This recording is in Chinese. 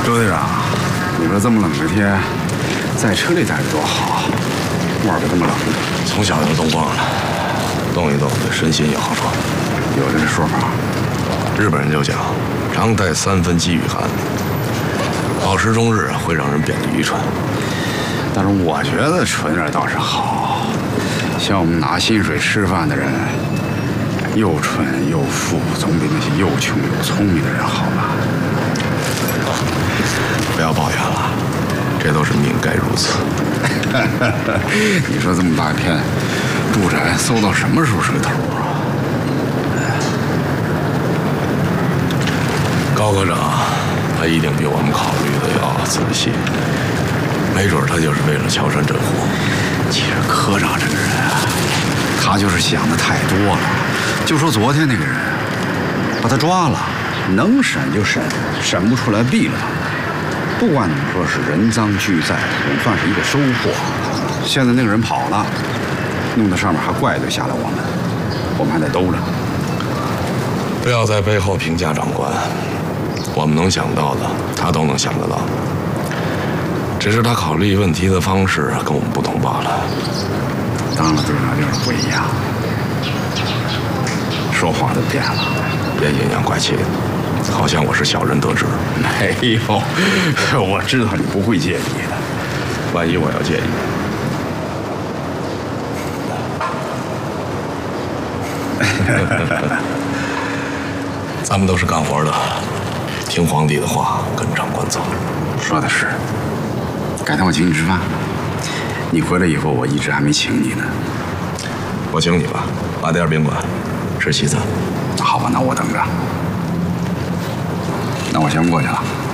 周队长，你说这么冷的天，在车里待着多好，外边这么冷。 从小就动惯了，动一动对身心有好处。 有这个说法， 日本人就讲，常带3分饥与寒，饱食终日会让人变得愚蠢。 但是我觉得纯点倒是好，像我们拿薪水吃饭的人，又蠢又富，总比那些又穷又聪明的人好吧？ 不要抱怨了，这都是命该如此。 你说这么大片住宅搜到什么时候是个头啊？ 高科长，他一定比我们考虑的要仔细，没准他就是为了敲山震虎。 其实科长这个人啊，他就是想的太多了。就说昨天那个人，把他抓了，能审就审，审不出来毙了他。不管怎么说是人赃俱在，总算是一个收获。现在那个人跑了，弄得上面还怪罪下来我们还得兜着。 不要在背后评价长官，我们能想到的，他都能想得到。只是他考虑问题的方式跟我们不同罢了。 当了队长就是不一样，说话都变了， 别阴阳怪气的，好像我是小人得志。 没有，我知道你不会介意的。 万一我要介意，咱们都是干活的，听皇帝的话，跟长官走。 说的是。改天我请你吃饭，你回来以后我一直还没请你呢。 我请你吧，8.2宾馆，吃西餐。 好吧，那我等着。那我先过去了。